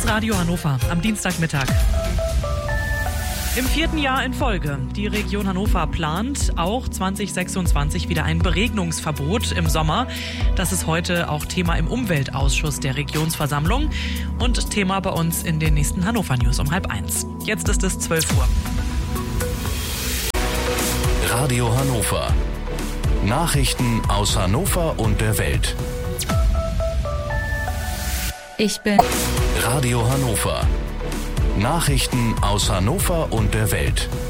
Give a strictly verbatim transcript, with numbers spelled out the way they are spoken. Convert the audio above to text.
Radio Hannover am Dienstagmittag. Im vierten Jahr in Folge. Die Region Hannover plant auch zwanzig sechsundzwanzig wieder ein Beregnungsverbot im Sommer. Das ist heute auch Thema im Umweltausschuss der Regionsversammlung und Thema bei uns in den nächsten Hannover News um halb eins. Jetzt ist es zwölf Uhr. Radio Hannover. Nachrichten aus Hannover und der Welt. Ich bin Radio Hannover. Nachrichten aus Hannover und der Welt.